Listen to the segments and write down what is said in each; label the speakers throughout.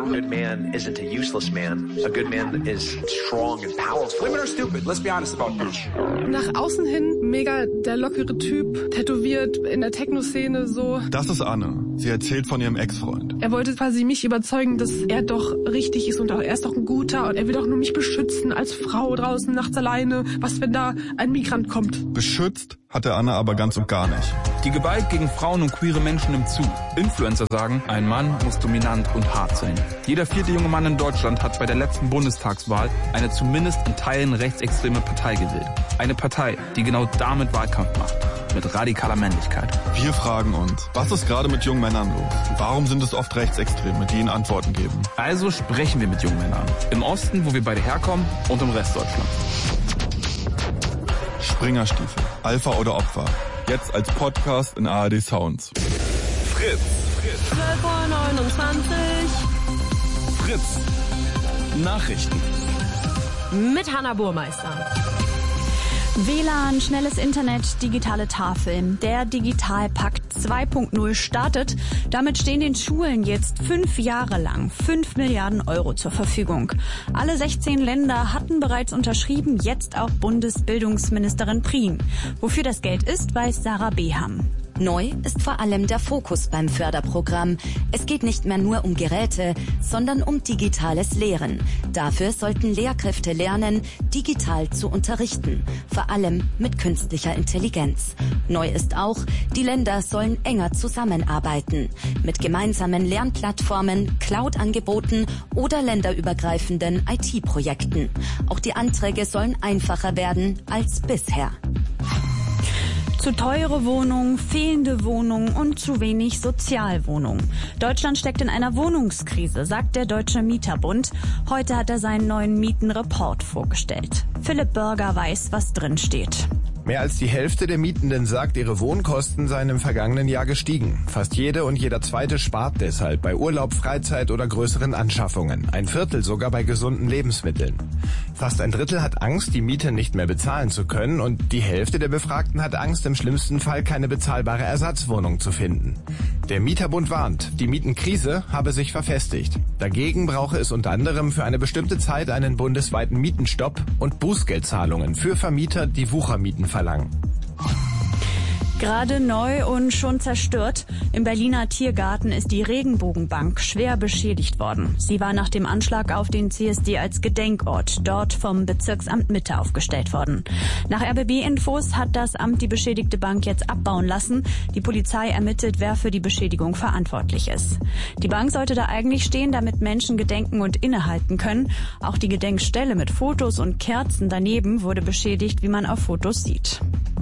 Speaker 1: good man isn't a useless man. A good man is strong and powerful.
Speaker 2: Women are stupid. Let's be honest about this.
Speaker 3: Nach außen hin mega der lockere Typ, tätowiert in der Techno-Szene so.
Speaker 4: Das ist Anne. Sie erzählt von ihrem Ex-Freund.
Speaker 3: Er wollte quasi mich überzeugen, dass er doch richtig ist und er ist doch ein guter und er will doch nur mich beschützen als Frau draußen nachts alleine. Was, wenn da ein Migrant kommt?
Speaker 4: Beschützt hat er Anne aber ganz und gar nicht.
Speaker 5: Die Gewalt gegen Frauen und queere Menschen nimmt zu. Influencer sagen, ein Mann muss dominant und hart sein. Jeder 4. junge Mann in Deutschland hat bei der letzten Bundestagswahl eine zumindest in Teilen rechtsextreme Partei gewählt. Eine Partei, die genau damit Wahlkampf macht. Mit radikaler Männlichkeit.
Speaker 4: Wir fragen uns, was ist gerade mit jungen Männern los? Warum sind es oft Rechtsextreme, die ihnen Antworten geben?
Speaker 5: Also sprechen wir mit jungen Männern. Im Osten, wo wir beide herkommen, und im Rest Deutschlands.
Speaker 4: Springerstiefel, Alpha oder Opfer. Jetzt als Podcast in ARD Sounds.
Speaker 6: Fritz.
Speaker 7: 12:29
Speaker 6: Fritz. Nachrichten.
Speaker 7: mit Hanna Burmeister.
Speaker 8: WLAN, schnelles Internet, digitale Tafeln. Der Digitalpakt 2.0 startet. Damit stehen den Schulen jetzt 5 Jahre lang 5 Milliarden Euro zur Verfügung. Alle 16 Länder hatten bereits unterschrieben, jetzt auch Bundesbildungsministerin Prien. Wofür das Geld ist, weiß Sarah Beham.
Speaker 9: Neu ist vor allem der Fokus beim Förderprogramm. Es geht nicht mehr nur um Geräte, sondern um digitales Lehren. Dafür sollten Lehrkräfte lernen, digital zu unterrichten, vor allem mit künstlicher Intelligenz. Neu ist auch, die Länder sollen enger zusammenarbeiten, mit gemeinsamen Lernplattformen, Cloud-Angeboten oder länderübergreifenden IT-Projekten. Auch die Anträge sollen einfacher werden als bisher.
Speaker 8: Zu teure Wohnungen, fehlende Wohnungen und zu wenig Sozialwohnungen. Deutschland steckt in einer Wohnungskrise, sagt der Deutsche Mieterbund. Heute hat er seinen neuen Mietenreport vorgestellt. Philipp Börger weiß, was drin steht.
Speaker 10: Mehr als die Hälfte der Mietenden sagt, ihre Wohnkosten seien im vergangenen Jahr gestiegen. Fast jede und jeder Zweite spart deshalb bei Urlaub, Freizeit oder größeren Anschaffungen. Ein Viertel sogar bei gesunden Lebensmitteln. Fast ein Drittel hat Angst, die Miete nicht mehr bezahlen zu können, und die Hälfte der Befragten hat Angst, im schlimmsten Fall keine bezahlbare Ersatzwohnung zu finden. Der Mieterbund warnt, die Mietenkrise habe sich verfestigt. Dagegen brauche es unter anderem für eine bestimmte Zeit einen bundesweiten Mietenstopp und Bußgeldzahlungen für Vermieter, die Wuchermieten verlangen.
Speaker 8: Gerade neu und schon zerstört. Im Berliner Tiergarten ist die Regenbogenbank schwer beschädigt worden. Sie war nach dem Anschlag auf den CSD als Gedenkort dort vom Bezirksamt Mitte aufgestellt worden. Nach RBB-Infos hat das Amt die beschädigte Bank jetzt abbauen lassen. Die Polizei ermittelt, wer für die Beschädigung verantwortlich ist. Die Bank sollte da eigentlich stehen, damit Menschen gedenken und innehalten können. Auch die Gedenkstelle mit Fotos und Kerzen daneben wurde beschädigt, wie man auf Fotos sieht.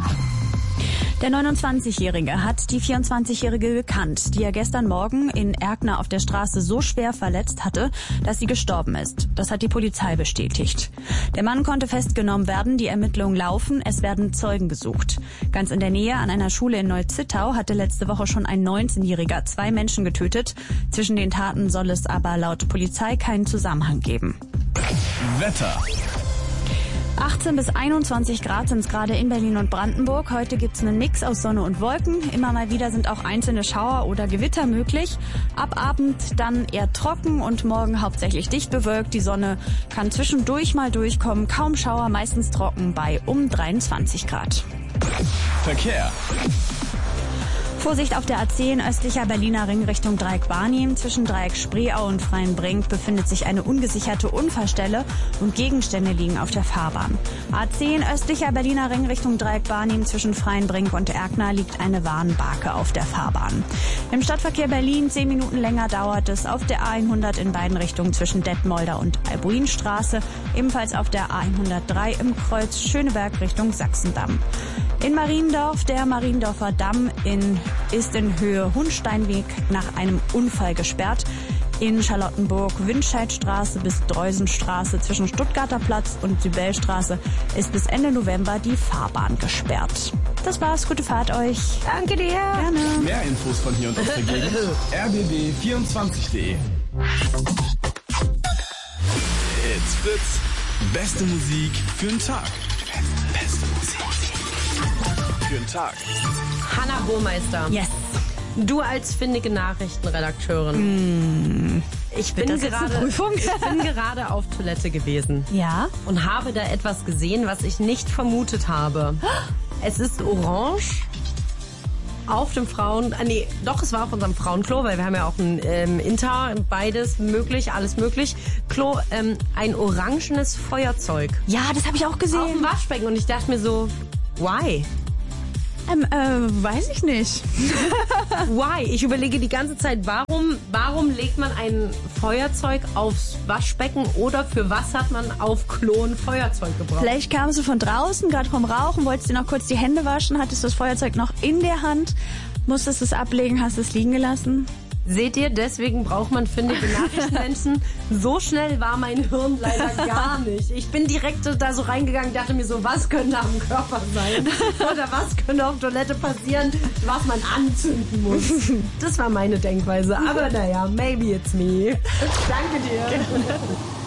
Speaker 8: Der 29-Jährige hat die 24-Jährige gekannt, die er gestern Morgen in Erkner auf der Straße so schwer verletzt hatte, dass sie gestorben ist. Das hat die Polizei bestätigt. Der Mann konnte festgenommen werden, die Ermittlungen laufen, es werden Zeugen gesucht. Ganz in der Nähe an einer Schule in Neu-Zittau hatte letzte Woche schon ein 19-Jähriger 2 Menschen getötet. Zwischen den Taten soll es aber laut Polizei keinen Zusammenhang geben.
Speaker 6: Wetter.
Speaker 8: 18 bis 21 Grad sind es gerade in Berlin und Brandenburg. Heute gibt's einen Mix aus Sonne und Wolken. Immer mal wieder sind auch einzelne Schauer oder Gewitter möglich. Ab Abend dann eher trocken und morgen hauptsächlich dicht bewölkt. Die Sonne kann zwischendurch mal durchkommen. Kaum Schauer, meistens trocken bei um 23 Grad.
Speaker 6: Verkehr.
Speaker 8: Vorsicht auf der A10 östlicher Berliner Ring Richtung Dreieck Barnim. Zwischen Dreieck Spreeau und Freienbrink befindet sich eine ungesicherte Unfallstelle und Gegenstände liegen auf der Fahrbahn. A10 östlicher Berliner Ring Richtung Dreieck Barnim. Zwischen Freienbrink und Erkner liegt eine Warnbarke auf der Fahrbahn. Im Stadtverkehr Berlin 10 Minuten länger dauert es auf der A100 in beiden Richtungen zwischen Detmolder und Albuinstraße. Ebenfalls auf der A103 im Kreuz Schöneberg Richtung Sachsendamm. In Mariendorf, der Mariendorfer Damm ist in Höhe Hundsteinweg nach einem Unfall gesperrt. In Charlottenburg Windscheidstraße bis Dreusenstraße zwischen Stuttgarter Platz und Sibelstraße ist bis Ende November die Fahrbahn gesperrt. Das war's, gute Fahrt euch.
Speaker 7: Danke dir.
Speaker 8: Gerne.
Speaker 6: Mehr Infos von hier und aus der Gegend. rbb24.de. It's Fritz. Beste Musik für den Tag. Beste Musik für den Tag.
Speaker 7: Hanna Burmeister.
Speaker 8: Yes.
Speaker 7: Du als findige Nachrichtenredakteurin. Ich bin gerade auf Toilette gewesen.
Speaker 8: Ja.
Speaker 7: Und habe da etwas gesehen, was ich nicht vermutet habe. Es ist orange auf dem es war auf unserem Frauenklo, weil wir haben ja auch ein Inter, beides möglich, alles möglich. Klo, ein orangenes Feuerzeug.
Speaker 8: Ja, das habe ich auch gesehen.
Speaker 7: Auf dem Waschbecken. Und ich dachte mir so, why?
Speaker 8: Weiß ich nicht.
Speaker 7: Why? Ich überlege die ganze Zeit, warum legt man ein Feuerzeug aufs Waschbecken oder für was hat man auf Klo ein Feuerzeug gebraucht?
Speaker 8: Vielleicht kamst du von draußen, gerade vom Rauchen, wolltest dir noch kurz die Hände waschen, hattest das Feuerzeug noch in der Hand, musstest es ablegen, hast es liegen gelassen.
Speaker 7: Seht ihr, deswegen braucht man findige Nachrichtenmenschen. So schnell war mein Hirn leider gar nicht. Ich bin direkt da so reingegangen, dachte mir so, was könnte am Körper sein? Oder was könnte auf Toilette passieren, was man anzünden muss? Das war meine Denkweise. Aber naja, maybe it's me. Danke dir.